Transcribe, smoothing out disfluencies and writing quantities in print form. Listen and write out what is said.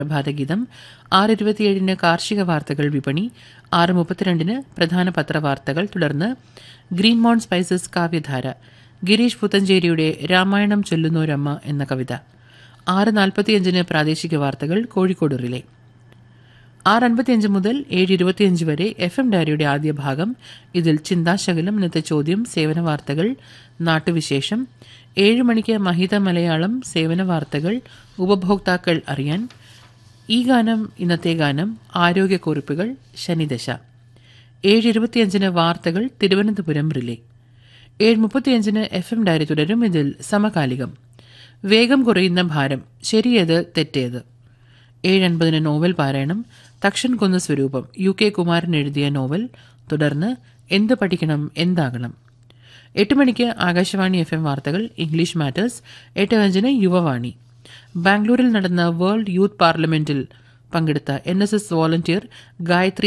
പ്രഭാതഗീതം 6:27 കാർഷിക വാർത്തകൾ വിപണി, 6:32 പ്രധാന പത്രവാർത്തകൾ, തുടർന്ന് ഗ്രീൻ മൗൺ സ്പൈസസ് കാവ്യധാര, ഗിരീഷ് പുത്തഞ്ചേരിയുടെ രാമായണം ചൊല്ലുന്നോരമ്മ എന്ന കവിത, 6:45 പ്രാദേശിക വാർത്തകൾ കോഴിക്കോട് റിലേ. 6:55 മുതൽ 7:25 വരെ FM ഡയറിയുടെ ആദ്യ ഭാഗം. ഇതിൽ ചിന്താശകലം, ഇന്നത്തെ ചോദ്യം, സേവന വാർത്തകൾ, നാട്ടുവിശേഷം. 7 മണിക്ക് മഹിത മലയാളം സേവന വാർത്തകൾ, ഉപഭോക്താക്കൾ അറിയാൻ, ഈ ഗാനം ഇന്നത്തെ ഗാനം, ആരോഗ്യക്കുറിപ്പുകൾ, ശനിദശ. 7:25 വാർത്തകൾ തിരുവനന്തപുരം റിലേ. 7:35 FM ഡയറി തുടരും. ഇതിൽ സമകാലികം, വേഗം കുറയുന്ന ഭാരം, ശരിയേത് തെറ്റേത്. 7:50 നോവൽ പാരായണം, തക്ഷൻ കുന്ന് സ്വരൂപം, UK കുമാരൻ എഴുതിയ നോവൽ, തുടർന്ന് എന്ത് പഠിക്കണം എന്താകണം. 8 മണിക്ക് ആകാശവാണി FM വാർത്തകൾ, ഇംഗ്ലീഷ് മാറ്റേഴ്സ്. 8:05 യുവവാണി. ബാംഗ്ലൂരിൽ നടന്ന വേൾഡ് യൂത്ത് പാർലമെന്റിൽ പങ്കെടുത്ത NSS വോളണ്ടിയർ ഗായത്രി